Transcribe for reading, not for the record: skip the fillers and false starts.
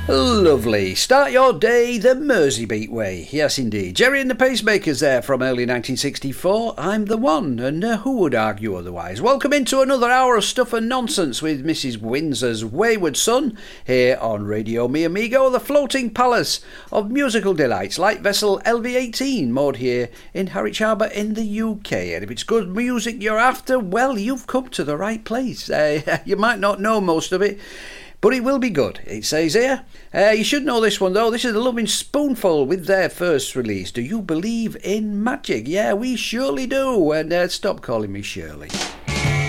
Lovely. Start your day the Merseybeat way. Yes, indeed. Jerry and the Pacemakers there from early 1964. I'm the one, and who would argue otherwise? Welcome into another hour of stuff and nonsense with Mrs. Windsor's Wayward Son here on Radio Mi Amigo, the floating palace of musical delights, light vessel LV18, moored here in Harwich Harbour in the UK. And if it's good music you're after, well, you've come to the right place. You might not know most of it, but it will be good, it says here. You should know this one, though. This is The Loving Spoonful with their first release. Do you believe in magic? Yeah, we surely do. And stop calling me Shirley.